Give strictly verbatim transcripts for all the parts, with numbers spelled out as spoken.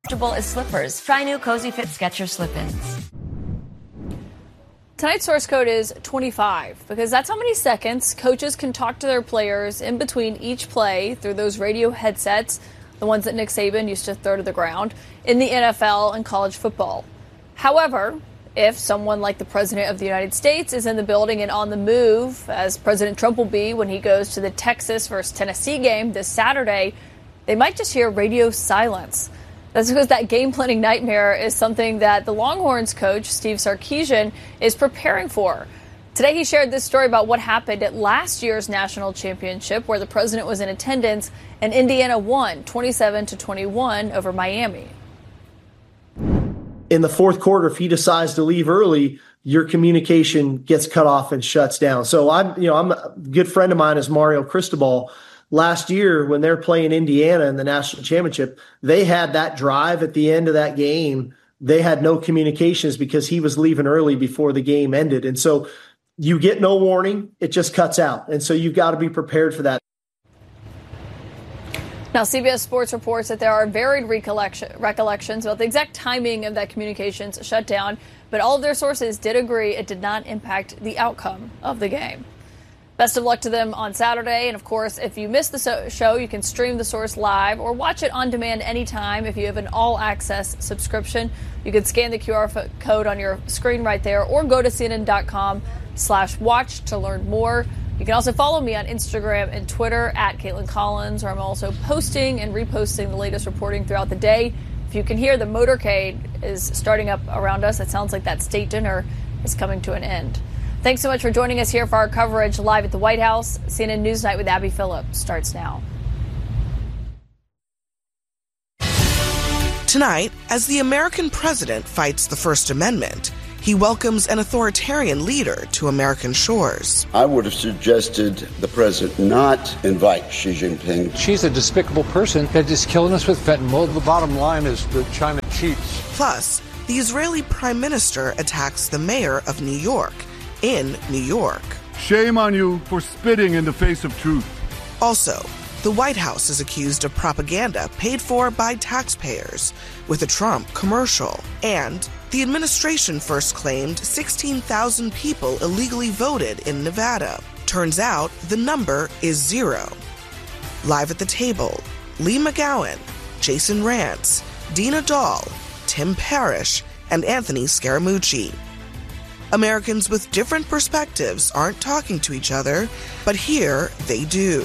As slippers. Try new Cozy Fit Skechers slip-ins. Tonight's source code is twenty-five because that's how many seconds coaches can talk to their players in between each play through those radio headsets, the ones that Nick Saban used to throw to the ground, in the N F L and college football. However, if someone like the President of the United States is in the building and on the move, as President Trump will be when he goes to the Texas versus Tennessee game this Saturday, they might just hear radio silence. That's because that game planning nightmare is something that the Longhorns coach, Steve Sarkisian, is preparing for. Today he shared this story about what happened at last year's national championship where the president was in attendance and Indiana won twenty-seven to twenty-one over Miami. In the fourth quarter, if he decides to leave early, your communication gets cut off and shuts down. So I'm, you know, I'm a good friend of mine is Mario Cristobal. Last year, when they're playing Indiana in the national championship, they had that drive at the end of that game. They had no communications because he was leaving early before the game ended. And so you get no warning. It just cuts out. And so you've got to be prepared for that. Now, C B S Sports reports that there are varied recollection, recollections about the exact timing of that communications shutdown, but all of their sources did agree it did not impact the outcome of the game. Best of luck to them on Saturday. And, of course, if you missed the show, you can stream The Source live or watch it on demand anytime if you have an all-access subscription. You can scan the Q R code on your screen right there or go to cnn.com slash watch to learn more. You can also follow me on Instagram and Twitter at Caitlin Collins, where I'm also posting and reposting the latest reporting throughout the day. If you can hear the motorcade is starting up around us, it sounds like that state dinner is coming to an end. Thanks so much for joining us here for our coverage live at the White House. C N N Newsnight with Abby Phillip starts now. Tonight, as the American president fights the First Amendment, he welcomes an authoritarian leader to American shores. I would have suggested the president not invite Xi Jinping. She's a despicable person that is killing us with fentanyl. The bottom line is that China cheats. Plus, the Israeli prime minister attacks the mayor of New York in New York. Shame on you for spitting in the face of truth. Also, the White House is accused of propaganda paid for by taxpayers with a Trump commercial. And the administration first claimed sixteen thousand people illegally voted in Nevada. Turns out the number is zero. Live at the table, Lee McGowan, Jason Rantz, Dina Dahl, Tim Parrish, and Anthony Scaramucci. Americans with different perspectives aren't talking to each other, but here they do.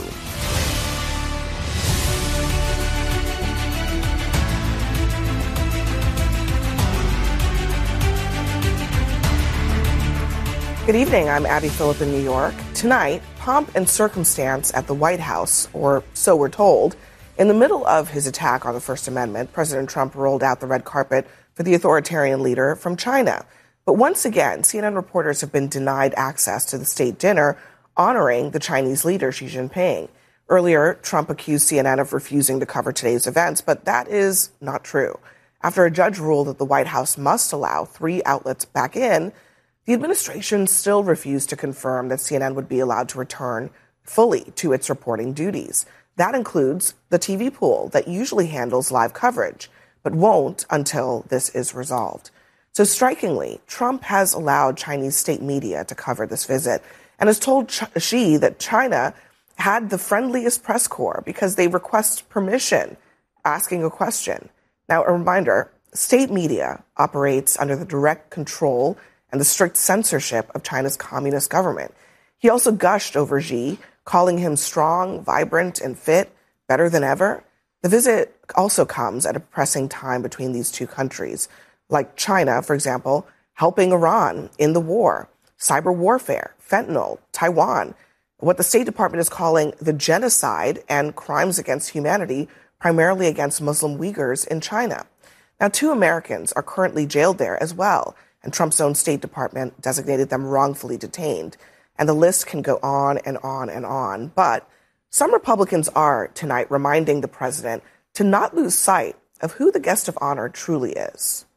Good evening, I'm Abby Phillip in New York. Tonight, pomp and circumstance at the White House, or so we're told. In the middle of his attack on the First Amendment, President Trump rolled out the red carpet for the authoritarian leader from China. But once again, C N N reporters have been denied access to the state dinner honoring the Chinese leader Xi Jinping. Earlier, Trump accused C N N of refusing to cover today's events, but that is not true. After a judge ruled that the White House must allow three outlets back in, the administration still refused to confirm that C N N would be allowed to return fully to its reporting duties. That includes the T V pool that usually handles live coverage, but won't until this is resolved. So strikingly, Trump has allowed Chinese state media to cover this visit and has told Xi that China had the friendliest press corps because they request permission asking a question. Now, a reminder, state media operates under the direct control and the strict censorship of China's communist government. He also gushed over Xi, calling him strong, vibrant, and fit, better than ever. The visit also comes at a pressing time between these two countries, like China, for example, helping Iran in the war, cyber warfare, fentanyl, Taiwan, what the State Department is calling the genocide and crimes against humanity, primarily against Muslim Uyghurs in China. Now, two Americans are currently jailed there as well, and Trump's own State Department designated them wrongfully detained. And the list can go on and on and on. But some Republicans are tonight reminding the president to not lose sight of who the guest of honor truly is.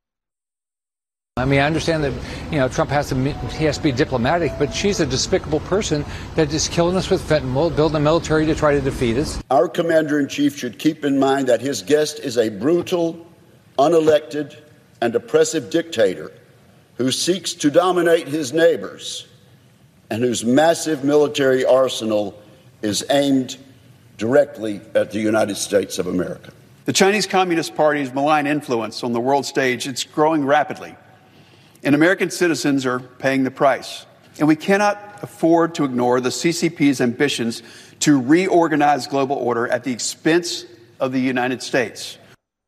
I mean, I understand that, you know, Trump has to he has to be diplomatic, but she's a despicable person that is killing us with fentanyl, building a military to try to defeat us. Our commander-in-chief should keep in mind that his guest is a brutal, unelected, and oppressive dictator who seeks to dominate his neighbors and whose massive military arsenal is aimed directly at the United States of America. The Chinese Communist Party's malign influence on the world stage, it's growing rapidly, and American citizens are paying the price. And we cannot afford to ignore the C C P's ambitions to reorganize global order at the expense of the United States.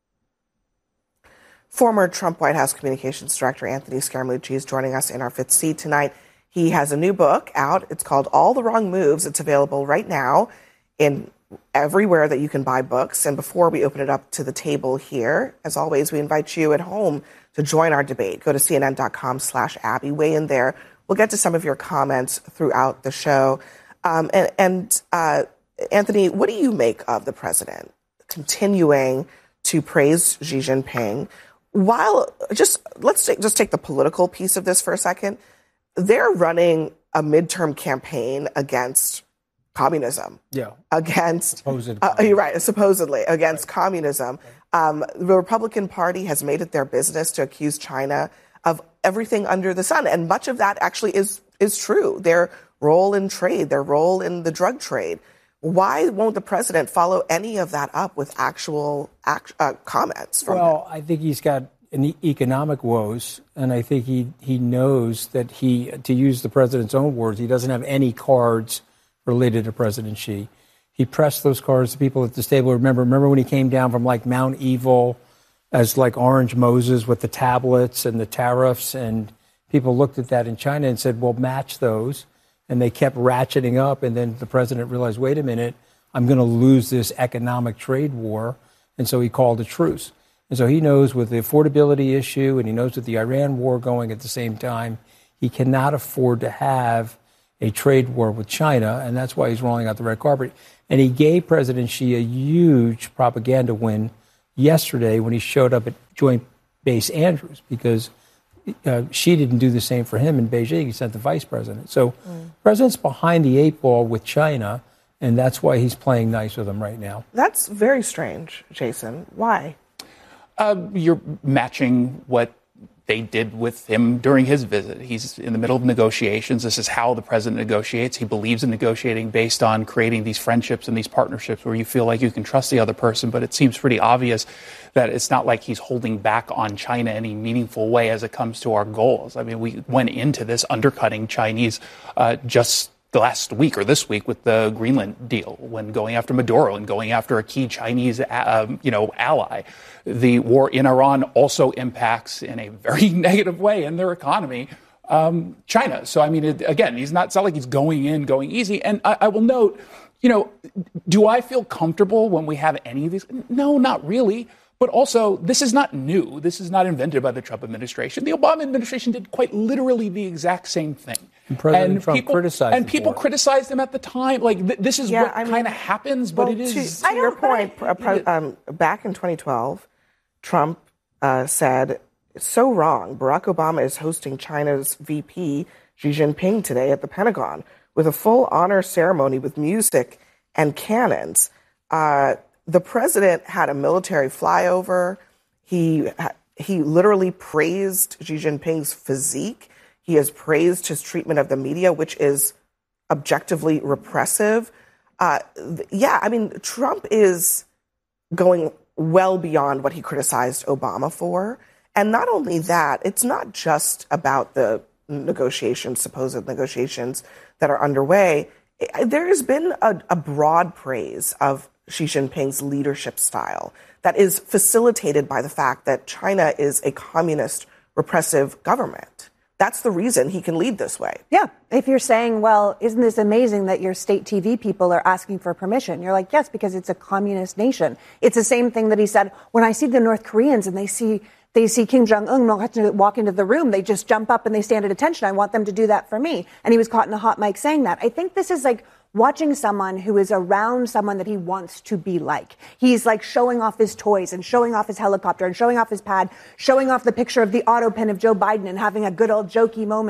Former Trump White House Communications Director Anthony Scaramucci is joining us in our fifth seat tonight. He has a new book out. It's called All the Wrong Moves. It's available right now in everywhere that you can buy books. And before we open it up to the table here, as always, we invite you at home to join our debate. Go to cnn.com slash Abby. Weigh in there. We'll get to some of your comments throughout the show. Um, and and uh, Anthony, what do you make of the president continuing to praise Xi Jinping? While just let's take, just take the political piece of this for a second. They're running a midterm campaign against communism. Yeah. Against, uh, you're right, supposedly against right. communism. Um, the Republican Party has made it their business to accuse China of everything under the sun. And much of that actually is, is true. Their role in trade, their role in the drug trade. Why won't the president follow any of that up with actual act, uh, comments from Well, him? I think he's got an e- economic woes, and I think he, he knows that he, to use the president's own words, he doesn't have any cards related to President Xi. He pressed those cards to people at the table. Remember, remember when he came down from like Mount Evil as like Orange Moses with the tablets and the tariffs, and people looked at that in China and said, well, match those. And they kept ratcheting up, and then the president realized, wait a minute, I'm going to lose this economic trade war. And so he called a truce. And so he knows with the affordability issue, and he knows with the Iran war going at the same time, he cannot afford to have a trade war with China, and that's why he's rolling out the red carpet. And he gave President Xi a huge propaganda win yesterday when he showed up at Joint Base Andrews, because Uh, Xi didn't do the same for him in Beijing. He sent the vice president. So mm. the president's behind the eight ball with China, and that's why he's playing nice with them right now. That's very strange, Jason. Why? Uh, you're matching what they did with him during his visit. He's in the middle of negotiations. This is how the president negotiates. He believes in negotiating based on creating these friendships and these partnerships where you feel like you can trust the other person. But it seems pretty obvious that it's not like he's holding back on China in any meaningful way as it comes to our goals. I mean, we went into this undercutting Chinese uh, just the last week or this week with the Greenland deal, when going after Maduro and going after a key Chinese, uh, you know, ally. The war in Iran also impacts in a very negative way in their economy, um, China. So, I mean, it, again, he's not, it's not like he's going in, going easy. And I, I will note, you know, do I feel comfortable when we have any of these? No, not really. But also, this is not new. This is not invented by the Trump administration. The Obama administration did quite literally the exact same thing. And President and Trump people, criticized And people criticized him at the time. Like, th- this is yeah, what I mean, kind of happens, but well, it is... To, to your point, uh, pre- um, back in twenty twelve, Trump uh, said, it's so wrong. Barack Obama is hosting China's V P, Xi Jinping, today at the Pentagon with a full honor ceremony with music and cannons. Uh, the president had a military flyover. He he literally praised Xi Jinping's physique. He has praised his treatment of the media, which is objectively repressive. Uh, yeah, I mean, Trump is going well beyond what he criticized Obama for. And not only that, it's not just about the negotiations, supposed negotiations that are underway. There has been a, a broad praise of Xi Jinping's leadership style that is facilitated by the fact that China is a communist, repressive government. That's the reason he can lead this way. Yeah. If you're saying, well, isn't this amazing that your state T V people are asking for permission? You're like, yes, because it's a communist nation. It's the same thing that he said, when I see the North Koreans and they see they see Kim Jong-un walk into the room, they just jump up and they stand at attention. I want them to do that for me. And he was caught in a hot mic saying that. I think this is like watching someone who is around someone that he wants to be like. He's like showing off his toys and showing off his helicopter and showing off his pad, showing off the picture of the auto pen of Joe Biden and having a good old jokey moment.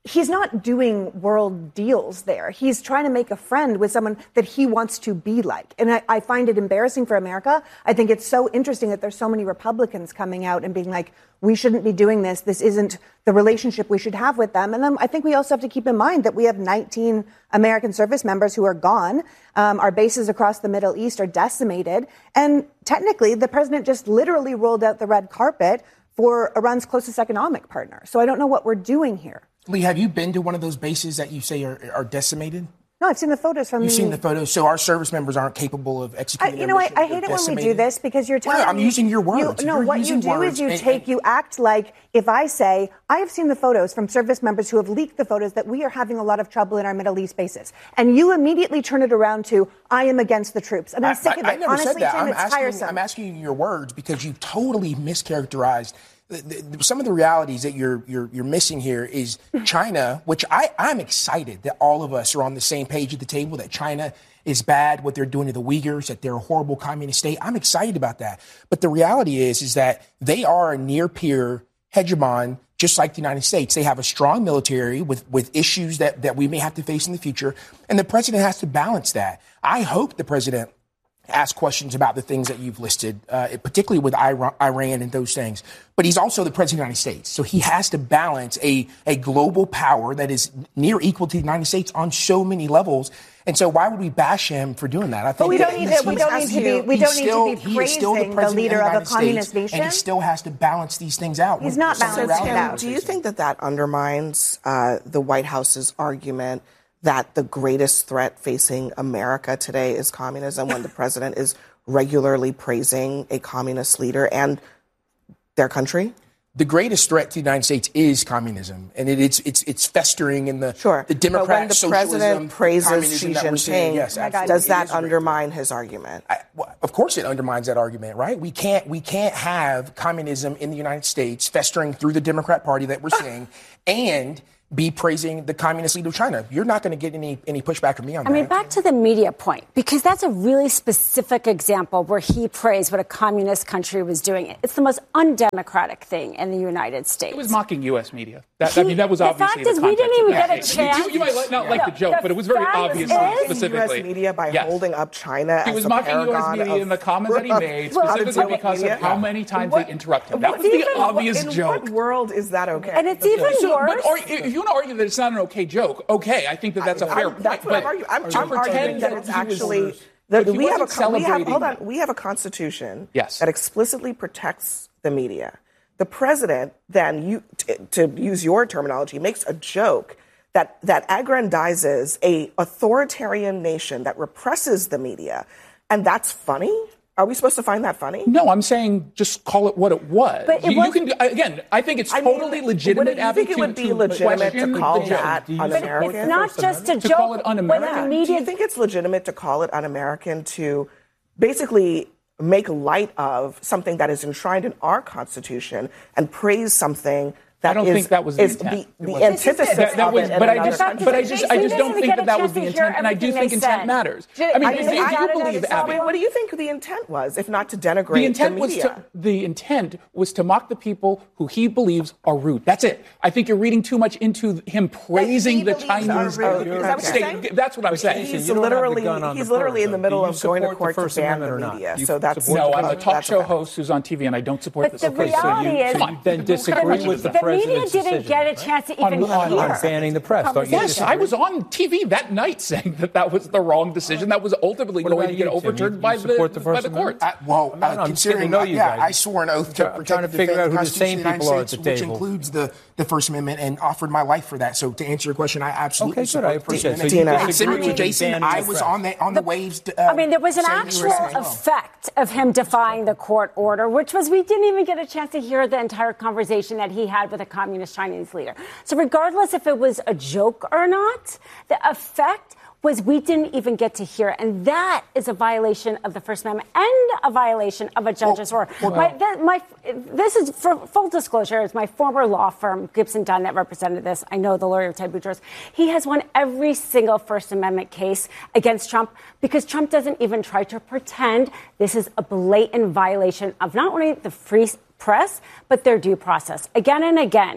he's not doing world deals there. He's trying to make a friend with someone that he wants to be like. And I, I find it embarrassing for America. I think it's so interesting that there's so many Republicans coming out and being like, we shouldn't be doing this. This isn't the relationship we should have with them. And then I think we also have to keep in mind that we have nineteen American service members who are gone. Um, our bases across the Middle East are decimated. And technically, the president just literally rolled out the red carpet for Iran's closest economic partner. So I don't know what we're doing here. Lee, have you been to one of those bases that you say are, are decimated? No, I've seen the photos from You've the... seen the photos, so our service members aren't capable of executing I, You know, I, I hate it when we do this because you're telling well, I'm me... using your words. You, no, You're what you do is you and, take, and, you act like if I say, I have seen the photos from service members who have leaked the photos that we are having a lot of trouble in our Middle East bases. And you immediately turn it around to, I am against the troops. And I'm I, sick of I, it. I never Honestly, said that. Tim, I'm it's asking, tiresome. I'm asking you your words because you totally mischaracterized The, the, some of the realities that you're you're you're missing here is China, which I, I'm excited that all of us are on the same page at the table, that China is bad, what they're doing to the Uyghurs, that they're a horrible communist state. I'm excited about that. But the reality is, is that they are a near peer hegemon, just like the United States. They have a strong military with, with issues that, that we may have to face in the future. And the president has to balance that. I hope the president ask questions about the things that you've listed, uh, particularly with Iran and those things. But he's also the president of the United States. So he has to balance a, a global power that is near equal to the United States on so many levels. And so why would we bash him for doing that? I think but we don't need to, we don't need to be, we don't still, need to be praising the, the leader of, of a communist States, nation. And he still has to balance these things out. He's not balancing it out. Do you think that that undermines uh, the White House's argument that the greatest threat facing America today is communism when the president is regularly praising a communist leader and their country? The greatest threat to the United States is communism, and it, it's it's it's festering in the sure. the Democrat but when the socialism, president praises Xi Jinping, yes, does that undermine his argument? I, well, of course, it undermines that argument, right? We can't we can't have communism in the United States festering through the Democrat Party that we're seeing, and be praising the communist leader of China. You're not going to get any any pushback from me on I that. I mean, back to the media point, because that's a really specific example where he praised what a communist country was doing. It's the most undemocratic thing in the United States. It was mocking U S media. That, he, I mean, that was the obviously fact the is we didn't even get a case. chance. You, you might not like no, the joke, the but it was very obviously is, specifically. U S media by yes. holding up China he as was a mocking U S paragon media of, in the comment that he made, well, specifically because media? of how many times what, they interrupt him. That was even, the obvious in joke. In what world is that okay? And it's even so, worse. But or, if you want to argue that it's not an okay joke, okay, I think that that's a fair I'm, point. That's what but I'm arguing. I'm, to I'm arguing that it's actually that we have a we have hold on we have a constitution yes. that explicitly protects the media. The president then, you t- to use your terminology, makes a joke that that aggrandizes a authoritarian nation that represses the media, and that's funny. Are we supposed to find that funny? No, I'm saying just call it what it was. But it you, was, you can again. I think it's I totally mean, legitimate. Do you think it would be legitimate to call that un-American? It's not just a to joke. call it un-American. When the media... Do you think it's legitimate to call it un-American to basically make light of something that is enshrined in our Constitution and praise something that I don't is, think that was the is intent. the, the antithesis that, that of was, it in but I another just, country. but I just, I just don't think that that was the to hear intent, and I do everything think they intent said. matters. Just- I mean, I if think you I do don't believe, know, Abby, What do you think the intent was, if not to denigrate the intent the was media? to, the intent was to mock the people who he believes are rude. That's it. I think you're reading too much into him praising the Chinese state. That's what I'm saying. He's literally, he's literally in the middle of going to court to ban the media. So that's no. I'm a talk show host who's on T V, and I don't support this. But the reality is, then disagree with the president's media didn't get a chance to even on, hear. on banning the press. Don't you yes, disagree? I was on T V that night saying that that was the wrong decision. That was ultimately What going about to you, get Tim? overturned You- you by support the, the by First the court. Amendment? I, well, No, uh, no, I'm considering getting to know you yeah, guys. I swore an oath to I'm protect trying to and figure defend out the who the sane Constitution of the people are United at the States, which table. includes the, the First Amendment, and offered my life for that. So to answer your question, I absolutely Okay, good. support I appreciate the it. First So you Amendment. disagree Similar to with Jason, banning I the was press. on the on the waves. Uh, I mean, there was an saying you were actual saying, well. effect of him defying the court order, which was we didn't even get a chance to hear the entire conversation that he had with a communist Chinese leader. So regardless if it was a joke or not, the effect was we didn't even get to hear it. And that is a violation of the First Amendment and a violation of a judge's order. well, my, th- my, this is, for full disclosure, it's my former law firm, Gibson Dunn, that represented this. I know the lawyer, Ted Boutros. He has won every single First Amendment case against Trump because Trump doesn't even try to pretend this is a blatant violation of not only the free press, but their due process. Again and again,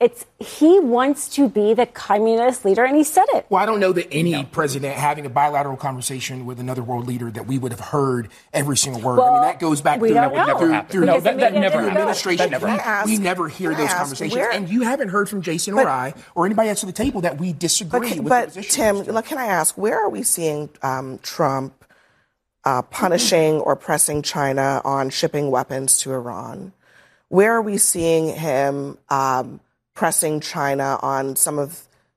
It's he wants to be the communist leader, and he said it. Well, I don't know that any no. president having a bilateral conversation with another world leader that we would have heard every single word. Well, I mean, that goes back we to don't that know. would never happen. Through, no, that, that never through administration. That never we, ask, we never hear those ask, conversations, where, and you haven't heard from Jason but, or I or anybody else at the table that we disagree but, with. But the Tim, look, can I ask, where are we seeing um, Trump uh, punishing or pressing China on shipping weapons to Iran? Where are we seeing him um, pressing China on some of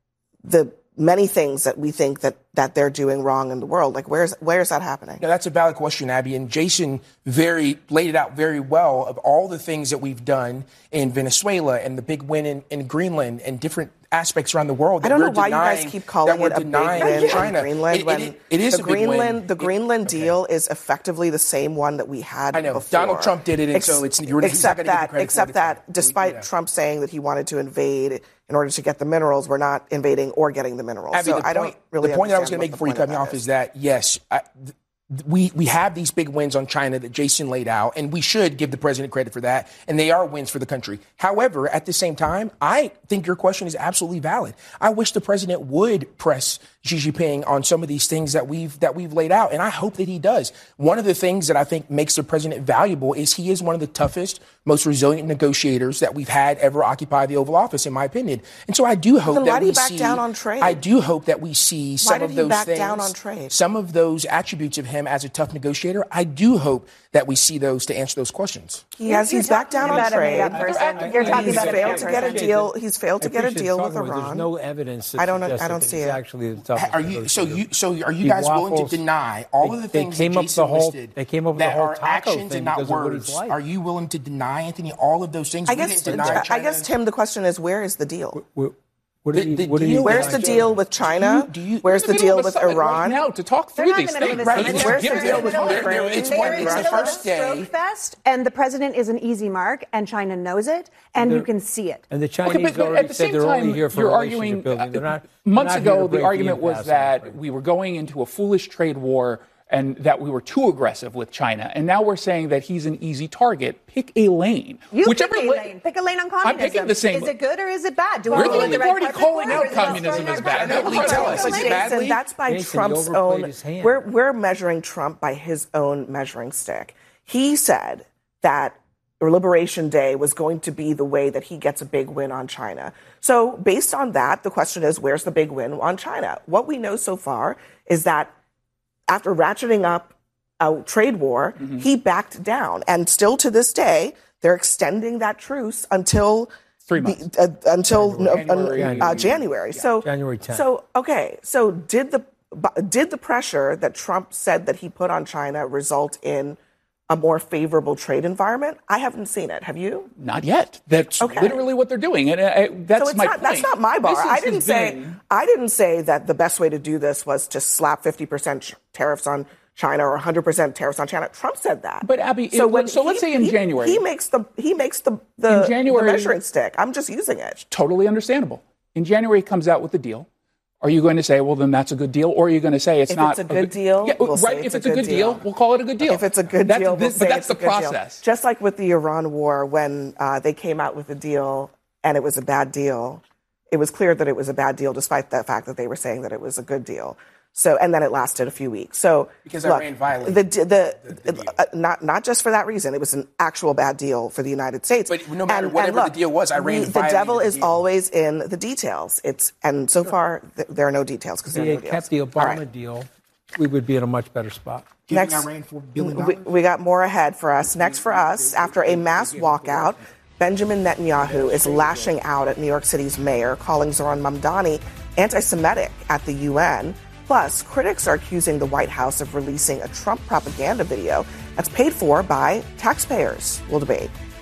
the many things that we think that, that they're doing wrong in the world? Like, where's where's that happening? No, that's a valid question, Abby. And Jason very laid it out very well of all the things that we've done in Venezuela and the big win in, in Greenland and different aspects around the world. That I don't know we're why denying, you guys keep calling it a big win in China. Greenland. It, when it, it is the a big Greenland, win. The Greenland it, deal okay. is effectively the same one that we had I know. before. Donald Trump did it, and Ex- so it's you're, except he's not that, get except that, despite yeah. Trump saying that he wanted to invade in order to get the minerals, we're not invading or getting the minerals. Abby, so the I point, don't really. The point that I was going to make before you cut me off is that yes. I, th- We we have these big wins on China that Jason laid out, and we should give the president credit for that, and they are wins for the country. However, at the same time, I think your question is absolutely valid. I wish the president would press Xi Jinping on some of these things that we've that we've laid out, and I hope that he does. One of the things that I think makes the president valuable is he is one of the toughest, most resilient negotiators that we've had ever occupy the Oval Office, in my opinion. And so I do hope then that why do we you back see. down on trade? I do hope that we see some why did of he those back things. down on trade? Some of those attributes of him as a tough negotiator, I do hope that we see those to answer those questions. He has. He's backed down on trade. You're talking He's about failed to get a deal. He's failed to get a deal with There's Iran. no evidence. That I don't. suggests I don't that see it's it. Actually, the toughest Are you so? You so are you He guys waffles. willing to deny all They- of the they things came that up Jason the whole- listed they came up with the that whole are taco actions thing and not because of what he's words? like. Are you willing to deny, Anthony, all of those things? I We guess. didn't deny I China. guess, Tim. The question is, where is the deal? What, what The- do you, the what do you deal- Where's the deal with China? Do you, do you, Where's We're the in middle deal of a with summit Iran? right now to talk They're through not in these the middle of things? a summit. Let's Where's get the to deal it. with They're- they're- Ukraine? it's They're one- in it's the the middle of first a stroke day. fest, and the president is an easy mark, and China knows it, and you can see it. And the Chinese Okay, but, but already at the said same they're time, only here for you're relationship arguing. building. They're not, uh, months they're not here ago, to the break argument was impasse that on it. we were going into a foolish trade war and that we were too aggressive with China. And now we're saying that he's an easy target. Pick a lane. You Whichever pick a la- lane. Pick a lane on communism. I'm picking the same. Is it good or is it bad? Do We're we the go only the red party carpet calling for it, out or is it communism not as good? bad. No, Nobody no, tell no, us. no, Is it no, badly? Jason, that's by Jason, he Trump's overplayed own. his hand. We're we're measuring Trump by his own measuring stick. He said that Liberation Day was going to be the way that he gets a big win on China. So based on that, the question is, where's the big win on China? What we know so far is that after ratcheting up a trade war, mm-hmm. he backed down. And still to this day, they're extending that truce until Three months. The, uh, until January. Uh, uh, January. Yeah. So January tenth. So okay. So did the did the pressure that Trump said that he put on China result in a more favorable trade environment? I haven't seen it. Have you? Not yet. That's Okay. literally what they're doing, and uh, that's so it's my not, point. That's not my bar. This I is- didn't has say. been- I didn't say that the best way to do this was to slap fifty percent tariffs on China or one hundred percent tariffs on China. Trump said that. But Abby, so it- when so he- let's say in he- January- he makes the he makes the the, In January- the measuring stick. I'm just using it. Totally understandable. In January, he comes out with the deal. Are you going to say, well, then that's a good deal? Or are you going to say it's If not it's a good deal, Yeah, we'll say right. it's If a it's a good good deal, deal. we'll call it a good deal. If it's a good That's- deal, we'll this- say but that's it's a the good deal. process. Just like with the Iran war, when uh, they came out with a deal and it was a bad deal, it was clear that it was a bad deal, despite the fact that they were saying that it was a good deal. So, and then it lasted a few weeks. So, Because look, Iran violated the, the, the- the deal. uh, not not just for that reason. It was an actual bad deal for the United States. But no matter And- whatever and look, the deal was, Iran we- the violated devil the is deal. always in the details. It's and so far th- there are no details because If there they are had no kept deals. the All Obama right. deal, we would be in a much better spot. Giving Next- Iran four billion We, dollars. we got more ahead for us. Next for us, after a mass walkout, Benjamin Netanyahu is lashing out at New York City's mayor, calling Zohran Mamdani anti-Semitic at the U N. Plus, critics are accusing the White House of releasing a Trump propaganda video that's paid for by taxpayers. We'll debate.